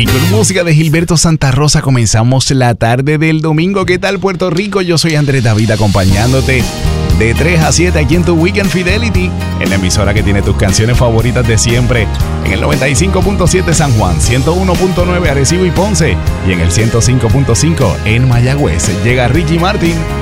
Y con música de Gilberto Santa Rosa comenzamos la tarde del domingo. ¿Qué tal, Puerto Rico? Yo soy Andrés David, acompañándote de 3 a 7 aquí en tu Weekend Fidelity, en la emisora que tiene tus canciones favoritas de siempre, en el 95.7 San Juan, 101.9 Arecibo y Ponce, y en el 105.5 en Mayagüez. Llega Ricky Martin